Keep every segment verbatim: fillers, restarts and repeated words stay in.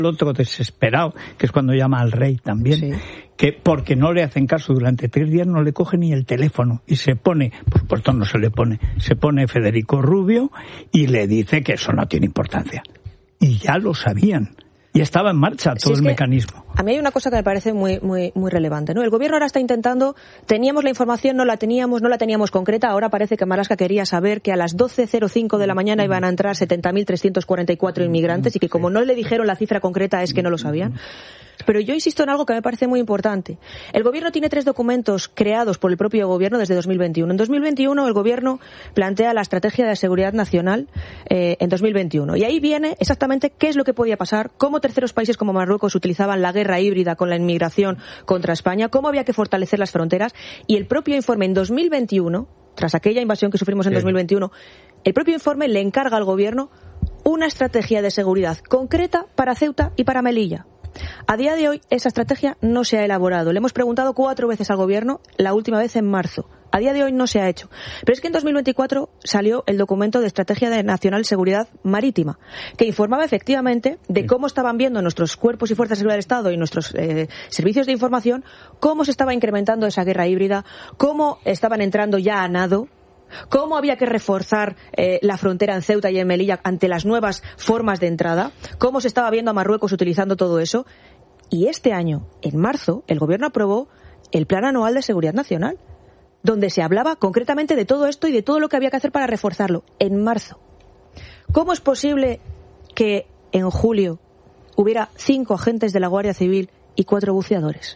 El otro desesperado, que es cuando llama al rey también, sí. que porque no le hacen caso durante tres días no le coge ni el teléfono y se pone, por supuesto no se le pone, se pone Federico Rubio y le dice que eso no tiene importancia. Y ya lo sabían. Y estaba en marcha todo sí, el mecanismo. A mí hay una cosa que me parece muy muy muy relevante, ¿no? El gobierno ahora está intentando, teníamos la información, no la teníamos, no la teníamos concreta, ahora parece que Marlaska quería saber que a las doce cero cinco de la mañana iban a entrar setenta mil trescientos cuarenta y cuatro inmigrantes y que como no le dijeron la cifra concreta es que no lo sabían. Pero yo insisto en algo que me parece muy importante. El gobierno tiene tres documentos creados por el propio gobierno desde dos mil veintiuno. En dos mil veintiuno el gobierno plantea la estrategia de seguridad nacional eh, en dos mil veintiuno. Y ahí viene exactamente qué es lo que podía pasar, cómo terceros países como Marruecos utilizaban la guerra híbrida con la inmigración contra España, cómo había que fortalecer las fronteras. Y el propio informe en dos mil veintiuno, tras aquella invasión que sufrimos en dos mil veintiuno, el propio informe le encarga al gobierno una estrategia de seguridad concreta para Ceuta y para Melilla. A día de hoy esa estrategia no se ha elaborado. Le hemos preguntado cuatro veces al gobierno, la última vez en marzo. A día de hoy no se ha hecho. Pero es que en dos mil veinticuatro salió el documento de Estrategia de Nacional Seguridad Marítima, que informaba efectivamente de cómo estaban viendo nuestros cuerpos y fuerzas de seguridad del Estado y nuestros eh, servicios de información, cómo se estaba incrementando esa guerra híbrida, cómo estaban entrando ya a nado, cómo había que reforzar eh, la frontera en Ceuta y en Melilla ante las nuevas formas de entrada, cómo se estaba viendo a Marruecos utilizando todo eso. Y este año, en marzo, el gobierno aprobó el Plan Anual de Seguridad Nacional, donde se hablaba concretamente de todo esto y de todo lo que había que hacer para reforzarlo, en marzo. ¿Cómo es posible que en julio hubiera cinco agentes de la Guardia Civil y cuatro buceadores?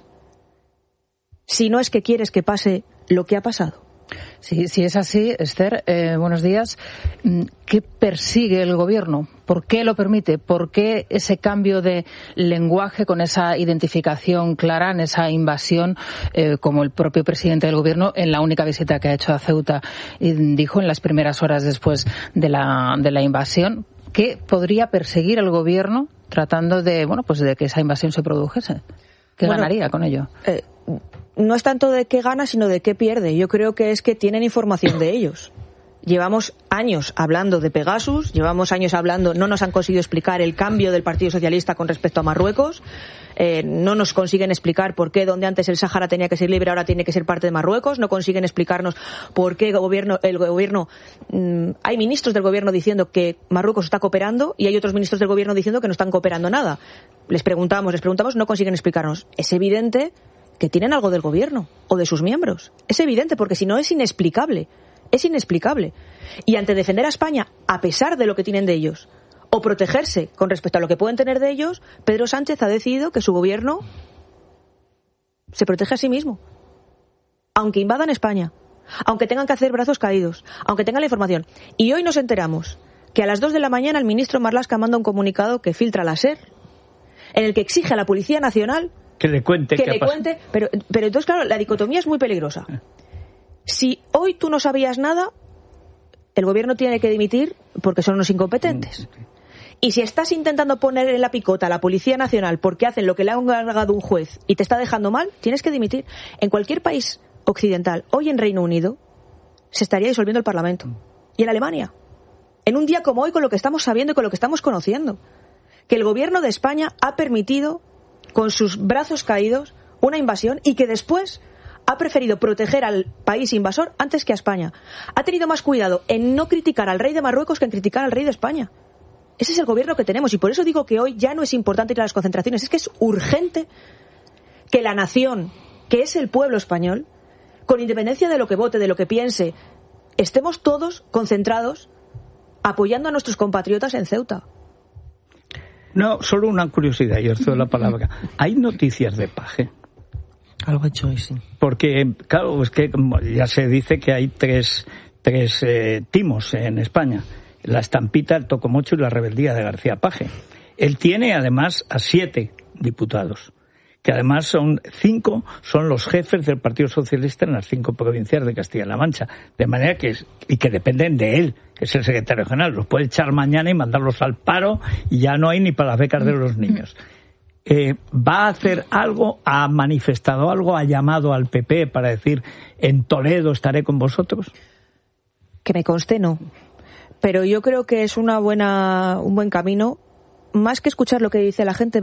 Si no es que quieres que pase lo que ha pasado. Sí, si es así, Esther, eh, buenos días. ¿Qué persigue el gobierno? ¿Por qué lo permite? ¿Por qué ese cambio de lenguaje con esa identificación clara en esa invasión, eh, como el propio presidente del gobierno en la única visita que ha hecho a Ceuta y dijo en las primeras horas después de la, de la invasión? ¿Qué podría perseguir el gobierno tratando de, bueno, pues de que esa invasión se produjese? ¿Qué bueno, ganaría con ello? Eh, no es tanto de qué gana, sino de qué pierde. Yo creo que es que tienen información de ellos. Llevamos años hablando de Pegasus, llevamos años hablando, no nos han conseguido explicar el cambio del Partido Socialista con respecto a Marruecos, eh, no nos consiguen explicar por qué donde antes el Sáhara tenía que ser libre ahora tiene que ser parte de Marruecos, no consiguen explicarnos por qué el gobierno, el gobierno mmm, hay ministros del gobierno diciendo que Marruecos está cooperando y hay otros ministros del gobierno diciendo que no están cooperando nada. Les preguntamos, les preguntamos, no consiguen explicarnos. Es evidente que tienen algo del gobierno o de sus miembros. Es evidente, porque si no es inexplicable. Es inexplicable. Y ante defender a España, a pesar de lo que tienen de ellos, o protegerse con respecto a lo que pueden tener de ellos, Pedro Sánchez ha decidido que su gobierno se protege a sí mismo. Aunque invadan España, aunque tengan que hacer brazos caídos, aunque tengan la información. Y hoy nos enteramos que a las dos de la mañana el ministro Marlaska manda un comunicado que filtra la SER, en el que exige a la Policía Nacional que le cuente, que le cuente, pero, pero entonces claro, la dicotomía es muy peligrosa. Si hoy tú no sabías nada, el gobierno tiene que dimitir porque son unos incompetentes. Y si estás intentando poner en la picota a la Policía Nacional porque hacen lo que le ha encargado un juez y te está dejando mal, tienes que dimitir. En cualquier país occidental, hoy en Reino Unido, se estaría disolviendo el Parlamento. Y en Alemania. En un día como hoy, con lo que estamos sabiendo y con lo que estamos conociendo. Que el gobierno de España ha permitido, con sus brazos caídos, una invasión y que después ha preferido proteger al país invasor antes que a España. Ha tenido más cuidado en no criticar al rey de Marruecos que en criticar al rey de España. Ese es el gobierno que tenemos y por eso digo que hoy ya no es importante ir a las concentraciones, es que es urgente que la nación, que es el pueblo español, con independencia de lo que vote, de lo que piense, estemos todos concentrados apoyando a nuestros compatriotas en Ceuta. No, solo una curiosidad, yo os doy la palabra. ¿Hay noticias de Paje? Algo ha hecho hoy, sí. Porque, claro, es que ya se dice que hay tres, tres eh, timos en España. La Estampita, el Tocomocho y la Rebeldía de García Paje. Él tiene, además, a siete diputados, que además son cinco, son los jefes del Partido Socialista en las cinco provincias de Castilla-La Mancha. De manera que, y que dependen de él, que es el secretario general. Los puede echar mañana y mandarlos al paro y ya no hay ni para las becas de los niños. Eh, ¿Va a hacer algo? ¿Ha manifestado algo? ¿Ha llamado al P P para decir en Toledo estaré con vosotros? Que me conste, no. Pero yo creo que es una buena, un buen camino más que escuchar lo que dice la gente,